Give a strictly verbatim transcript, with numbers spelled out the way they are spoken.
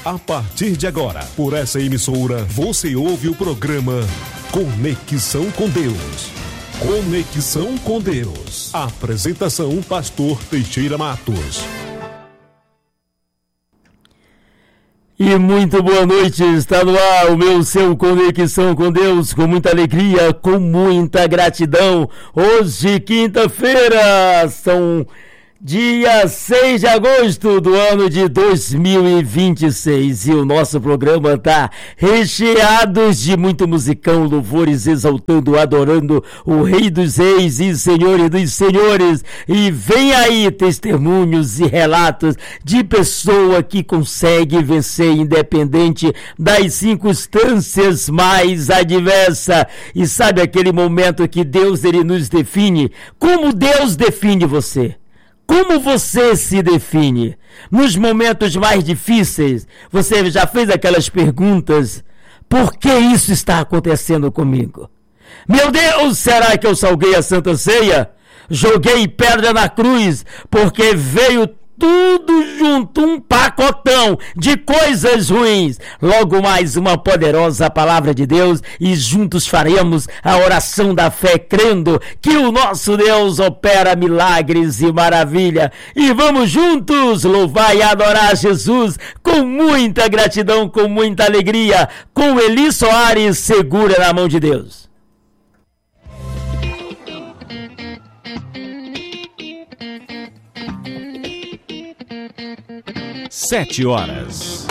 A partir de agora, por essa emissora, você ouve o programa Conexão com Deus. Conexão com Deus. Apresentação, Pastor Teixeira Matos. E muito boa noite, está no ar o meu seu Conexão com Deus, com muita alegria, com muita gratidão. Hoje, quinta-feira, são dia seis de agosto do ano de dois mil e vinte e seis, e o nosso programa está recheado de muito musicão, louvores, exaltando, adorando o Rei dos Reis e Senhor dos Senhores. E vem aí testemunhos e relatos de pessoa que consegue vencer independente das circunstâncias mais adversas. E sabe aquele momento que Deus ele nos define? Como Deus define você? Como você se define? Nos momentos mais difíceis, você já fez aquelas perguntas: por que isso está acontecendo comigo? Meu Deus, será que eu salguei a Santa Ceia? Joguei pedra na cruz, porque veio tudo junto, um pacotão de coisas ruins. Logo mais uma poderosa palavra de Deus e juntos faremos a oração da fé, crendo que o nosso Deus opera milagres e maravilha. E vamos juntos louvar e adorar Jesus com muita gratidão, com muita alegria, com Eli Soares, segura na mão de Deus. Sete horas